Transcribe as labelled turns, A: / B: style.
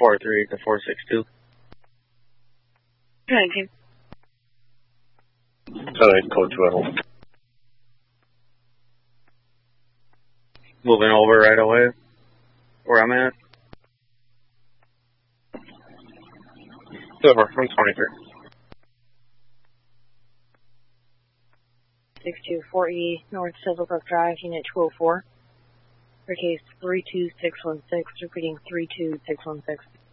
A: 243 to 462.
B: Thank you.
C: Code 12.
A: Moving over right away. Where I'm at. Over from 23.
B: 624E North Silverbrook Drive, Unit 204. For case 32616, repeating 32616.